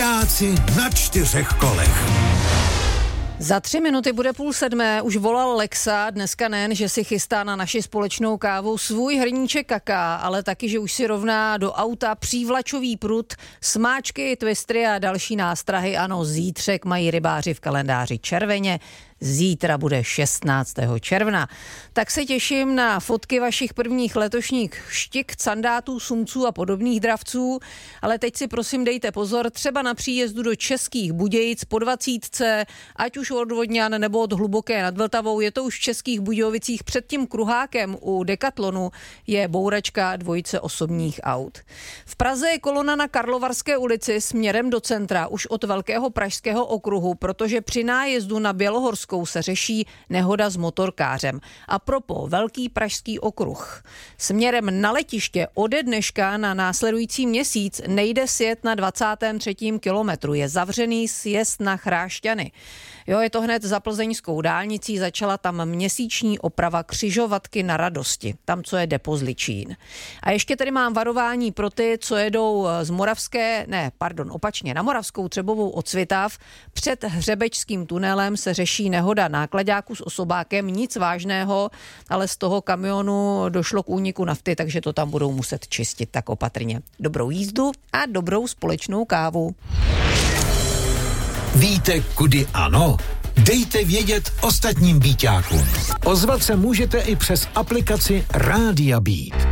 Vojáci na 4 kolech. Za 3 minuty bude 6:30, už volal Lexa, dneska nejen, že si chystá na naši společnou kávu svůj hrníček kaká, ale taky, že už si rovná do auta přívlačový prut, smáčky, twistry a další nástrahy. Ano, zítřek mají rybáři v kalendáři červeně, zítra bude 16. června. Tak se těším na fotky vašich prvních letošních štik, sandátů, sumců a podobných dravců, ale teď si prosím dejte pozor, třeba na příjezdu do Českých Budějic po 20, ať už od Vodňan nebo od Hluboké nad Vltavou, je to už v Českých Budějovicích před tím kruhákem u Decathlonu je bouračka dvojice osobních aut. V Praze je kolona na Karlovarské ulici směrem do centra už od Velkého pražského okruhu, protože při nájezdu na Bělohorskou se řeší nehoda s motorkářem. A propo Velký pražský okruh. Směrem na letiště ode dneška na následující měsíc nejde sjet na 23. kilometru. Je zavřený sjezd na Chrášťany. Jo, je to hned za plzeňskou dálnicí, začala tam měsíční oprava křižovatky na Radosti, tam, co je depo Zličín. A ještě tady mám varování pro ty, co jedou z na Moravskou Třebovou od Svitav. Před Hřebečským tunelem se řeší nehoda náklaďáku s osobákem, nic vážného, ale z toho kamionu došlo k úniku nafty, takže to tam budou muset čistit, tak opatrně. Dobrou jízdu a dobrou společnou kávu. Víte, kudy ano? Dejte vědět ostatním býťákům. Ozvat se můžete i přes aplikaci Rádia Beat.